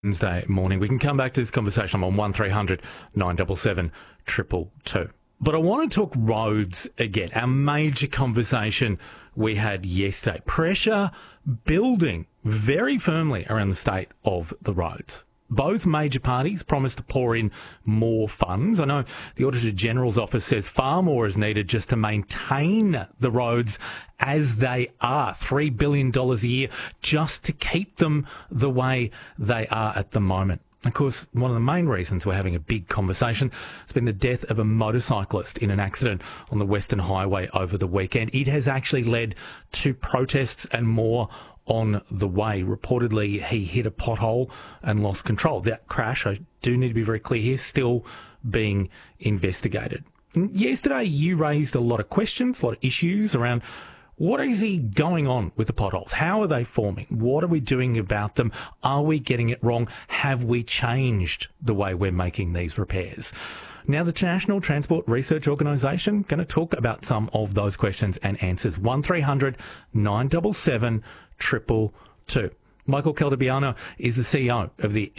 Wednesday morning. We can come back to this conversation. I'm on 1300 977 222. But I want to talk roads again. Our major conversation we had yesterday. Pressure building very firmly around the state of the roads. Both major parties promised to pour in more funds. I know the Auditor General's office says far more is needed just to maintain the roads as they are. $3 billion a year just to keep them the way they are at the moment. Of course, one of the main reasons we're having a big conversation has been the death of a motorcyclist in an accident on the Western Highway over the weekend. It has actually led to protests and more on the way. Reportedly, he hit a pothole and lost control. That crash, I do need to be very clear here, still being investigated. Yesterday, you raised a lot of questions, a lot of issues around what is he going on with the potholes? How are they forming? What are we doing about them? Are we getting it wrong? Have we changed the way we're making these repairs? Now, the National Transport Research Organisation going to talk about some of those questions and answers. 1300 977 222. Michael Caltabiano is the CEO of the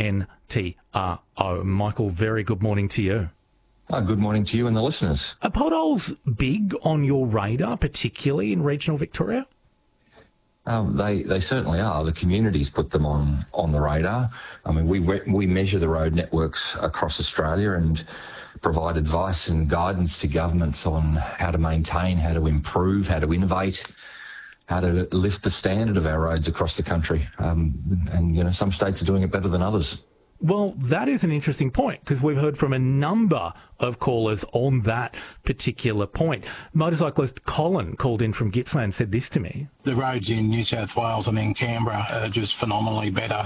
NTRO. Michael, very good morning to you. Good morning to you and the listeners. Are potholes big on your radar, particularly in regional Victoria? They certainly are. The communities put them on the radar. I mean, we measure the road networks across Australia and provide advice and guidance to governments on how to maintain, how to improve, how to innovate, how to lift the standard of our roads across the country. And, you know, some states are doing it better than others. Well, that is an interesting point because we've heard from a number of callers on that particular point. Motorcyclist Colin called in from Gippsland, said this to me. The roads in New South Wales and in Canberra are just phenomenally better.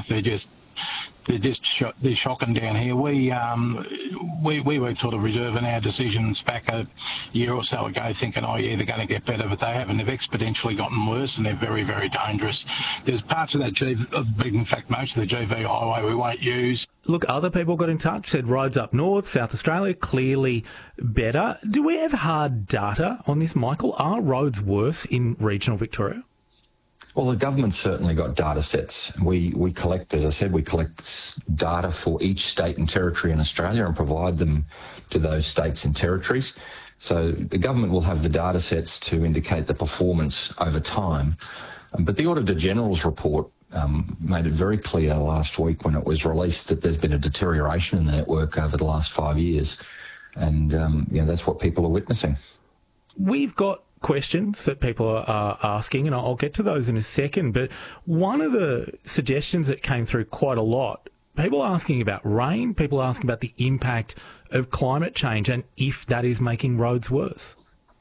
They're shocking down here. We were sort of reserving our decisions back a year or so ago, thinking, oh yeah, they're going to get better, but they haven't. They've exponentially gotten worse, and they're very, very dangerous. There's parts of that in fact, most of the GV highway we won't use. Look, other people got in touch, said roads up north, South Australia, clearly better. Do we have hard data on this, Michael? Are roads worse in regional Victoria? Well, the government's certainly got data sets. We collect, as I said, we collect data for each state and territory in Australia and provide them to those states and territories. So the government will have the data sets to indicate the performance over time. But the Auditor General's report made it very clear last week when it was released that there's been a deterioration in the network over the last 5 years. And, that's what people are witnessing. We've got questions that people are asking, and I'll get to those in a second, but one of the suggestions that came through quite a lot, people asking about rain, people asking about the impact of climate change and if that is making roads worse.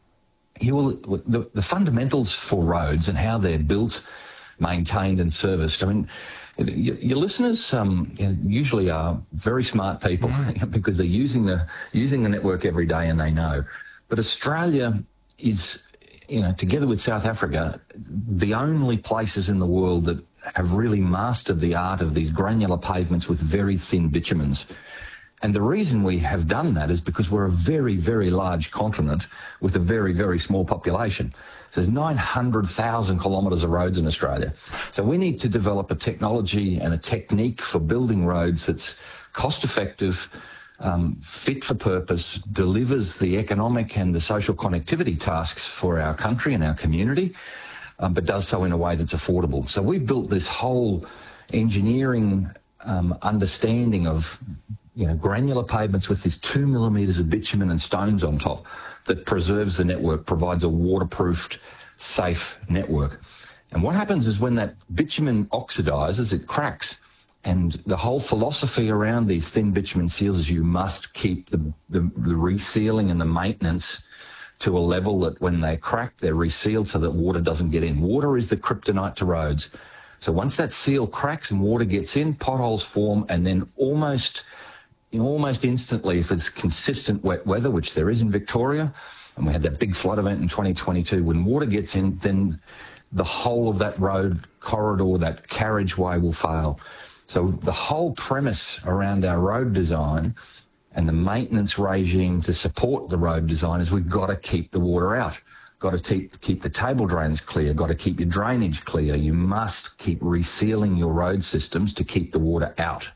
The fundamentals for roads and how they're built, maintained and serviced, I mean, your listeners usually are very smart people because they're using the network every day and they know. But Australia is, together with South Africa, the only places in the world that have really mastered the art of these granular pavements with very thin bitumens. And the reason we have done that is because we're a very, very large continent with a very, very small population. So there's 900,000 kilometres of roads in Australia. So we need to develop a technology and a technique for building roads that's cost-effective, fit for purpose, delivers the economic and the social connectivity tasks for our country and our community, but does so in a way that's affordable. So we've built this whole engineering understanding of granular pavements with this 2 millimetres of bitumen and stones on top that preserves the network, provides a waterproofed, safe network. And what happens is when that bitumen oxidises, it cracks. And the whole philosophy around these thin bitumen seals is you must keep the resealing and the maintenance to a level that when they crack, they're resealed so that water doesn't get in. Water is the kryptonite to roads. So once that seal cracks and water gets in, potholes form, and then almost instantly, if it's consistent wet weather, which there is in Victoria, and we had that big flood event in 2022, when water gets in, then the whole of that road corridor, that carriageway will fail. So the whole premise around our road design and the maintenance regime to support the road design is we've got to keep the water out. Got to keep the table drains clear, got to keep your drainage clear. You must keep resealing your road systems to keep the water out.